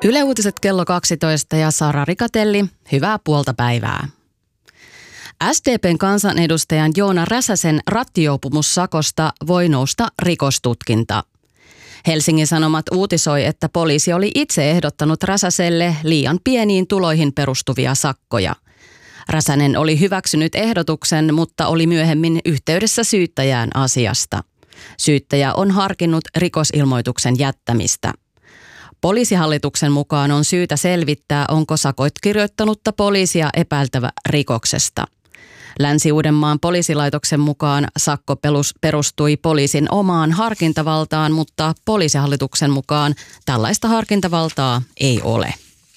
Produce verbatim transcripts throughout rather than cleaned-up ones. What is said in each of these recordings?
Yle Uutiset kello kaksitoista ja Sara Rikatelli, hyvää puolta päivää. S D P:n kansanedustajan Joona Räsäsen rattijuopumussakosta voi nousta rikostutkinta. Helsingin Sanomat uutisoi, että poliisi oli itse ehdottanut Räsäselle liian pieniin tuloihin perustuvia sakkoja. Räsänen oli hyväksynyt ehdotuksen, mutta oli myöhemmin yhteydessä syyttäjään asiasta. Syyttäjä on harkinnut rikosilmoituksen jättämistä. Poliisihallituksen mukaan on syytä selvittää, onko sakot kirjoittanutta poliisia epäiltävä rikoksesta. Länsi-Uudenmaan poliisilaitoksen mukaan sakko perustui poliisin omaan harkintavaltaan, mutta poliisihallituksen mukaan tällaista harkintavaltaa ei ole.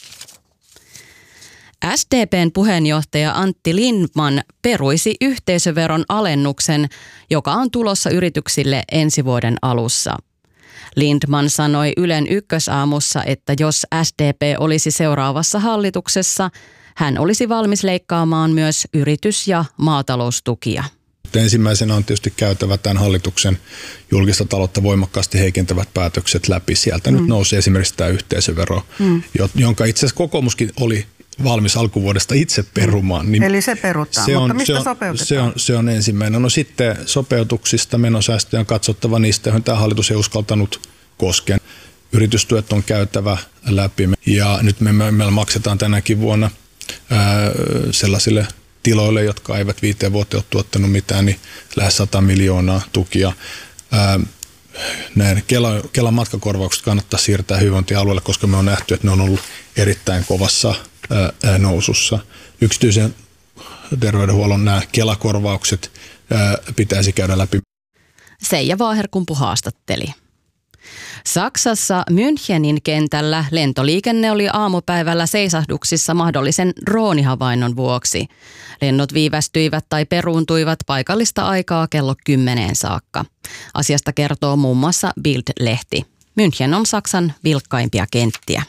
S D P:n puheenjohtaja Antti Lindtman peruisi yhteisöveron alennuksen, joka on tulossa yrityksille ensi vuoden alussa. Lindtman sanoi Ylen Ykkösaamussa, että jos S D P olisi seuraavassa hallituksessa, hän olisi valmis leikkaamaan myös yritys- ja maataloustukia. Ensimmäisenä on tietysti käytävä tämän hallituksen julkista taloutta voimakkaasti heikentävät päätökset läpi. Sieltä mm. nyt nousi esimerkiksi tämä yhteisövero, mm. jonka itse asiassa kokoomuskin oli valmis alkuvuodesta itse perumaan. Niin Eli se perutaan, se on, mutta mistä se on, sopeutetaan? Se on, se on ensimmäinen. No sitten sopeutuksista, menosäästöjä on katsottava niistä, joihin tämä hallitus ei uskaltanut koskea. Yritystuet on käytävä läpi ja nyt me, me, me maksetaan tänäkin vuonna ää, sellaisille tiloille, jotka eivät viiteen vuoteen ole tuottanut mitään, niin lähes sata miljoonaa tukia. Ää, näin Kela, Kelan matkakorvaukset kannattaa siirtää hyvinvointialueelle, koska me on nähty, että ne on ollut erittäin kovassa ää, nousussa. Yksityisen terveydenhuollon nämä Kela-korvaukset ää, pitäisi käydä läpi. Seija Vaaherkumpu haastatteli. Saksassa Münchenin kentällä lentoliikenne oli aamupäivällä seisahduksissa mahdollisen droonihavainnon vuoksi. Lennot viivästyivät tai peruuntuivat paikallista aikaa kello kymmeneen saakka. Asiasta kertoo muun muassa Bild-lehti. München on Saksan vilkkaimpia kenttiä.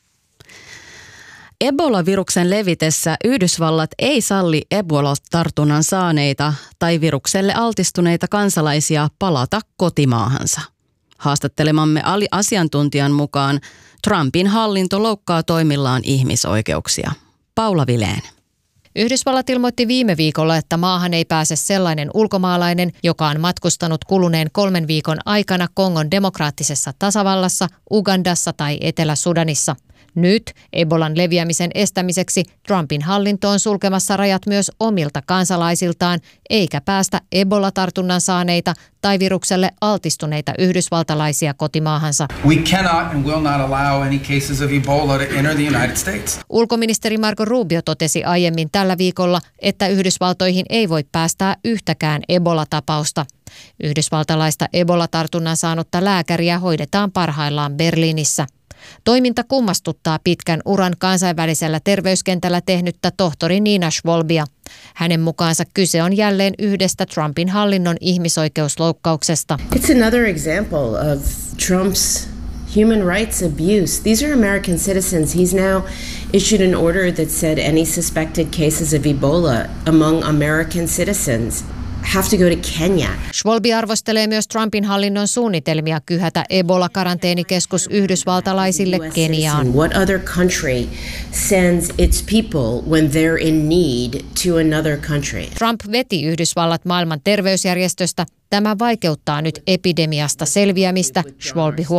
Ebola-viruksen levitessä Yhdysvallat ei salli Ebola-tartunnan saaneita tai virukselle altistuneita kansalaisia palata kotimaahansa. Haastattelemamme asiantuntijan mukaan Trumpin hallinto loukkaa toimillaan ihmisoikeuksia. Paula Vileen. Yhdysvallat ilmoitti viime viikolla, että maahan ei pääse sellainen ulkomaalainen, joka on matkustanut kuluneen kolmen viikon aikana Kongon demokraattisessa tasavallassa, Ugandassa tai Etelä-Sudanissa. Nyt Ebolan leviämisen estämiseksi Trumpin hallinto on sulkemassa rajat myös omilta kansalaisiltaan, eikä päästä Ebola-tartunnan saaneita tai virukselle altistuneita yhdysvaltalaisia kotimaahansa. We cannot and will not allow any cases of Ebola to enter the United States. Ulkoministeri Marco Rubio totesi aiemmin tällä viikolla, että Yhdysvaltoihin ei voi päästää yhtäkään Ebola-tapausta. Yhdysvaltalaista Ebola-tartunnan saanutta lääkäriä hoidetaan parhaillaan Berliinissä. Toiminta kummastuttaa pitkän uran kansainvälisellä terveyskentällä tehnyttä tohtori Nina Schwalbia. Hänen mukaansa kyse on jälleen yhdestä Trumpin hallinnon ihmisoikeusloukkauksesta. It's another example of Trump's human rights abuse. These are American citizens. He's now issued an order that said any suspected cases of Ebola among American citizens have to go to Kenya. Schwalbe arvostelee myös Trumpin hallinnon suunnitelmia kyhätä Ebola-karanteenikeskus yhdysvaltalaisille Keniaan. What other country sends its people when they're in need to another country? Trump veti Yhdysvallat maailman terveysjärjestöstä. Tämä vaikeuttaa nyt epidemiasta selviämistä, Schwalbe huomautti.